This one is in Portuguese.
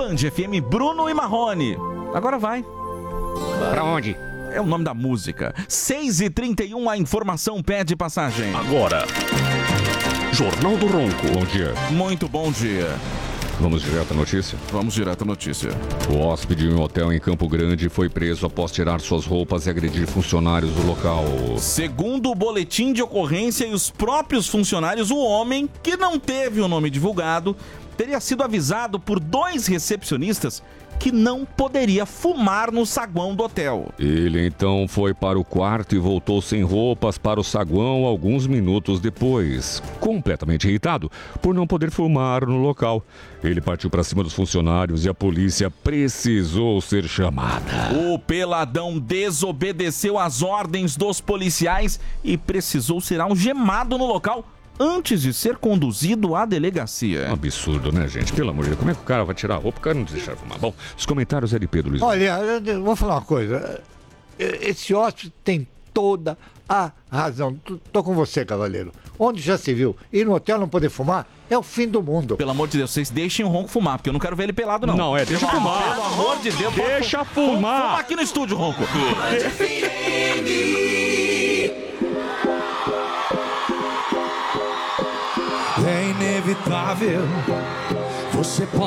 Band FM, Bruno e Marrone. Agora vai. Pra onde? É o nome da música. 6h31, a informação pede passagem. Agora, Jornal do Ronco. Bom dia. Muito bom dia. Vamos direto à notícia? Vamos direto à notícia. O hóspede de um hotel em Campo Grande foi preso após tirar suas roupas e agredir funcionários do local. Segundo o boletim de ocorrência e os próprios funcionários, o homem, que não teve o nome divulgado, teria sido avisado por 2 recepcionistas que não poderia fumar no saguão do hotel. Ele então foi para o quarto e voltou sem roupas para o saguão alguns minutos depois, completamente irritado por não poder fumar no local. Ele partiu para cima dos funcionários e a polícia precisou ser chamada. O peladão desobedeceu às ordens dos policiais e precisou ser algemado no local antes de ser conduzido à delegacia. Um absurdo, né, gente? Pelo amor de Deus, como é que o cara vai tirar a roupa? O cara não deixar fumar. Bom, os comentários é de Pedro Luiz. Olha, eu vou falar uma coisa. Esse hóspede tem toda a razão. Tô com você, cavaleiro. Onde já se viu? Ir no hotel não poder fumar é o fim do mundo. Pelo amor de Deus, vocês deixem o Ronco fumar, porque eu não quero ver ele pelado, não. Não, deixa fumar. Pelo amor de Deus. Deixa fumar. Fuma aqui no estúdio, Ronco. É inevitável, você pode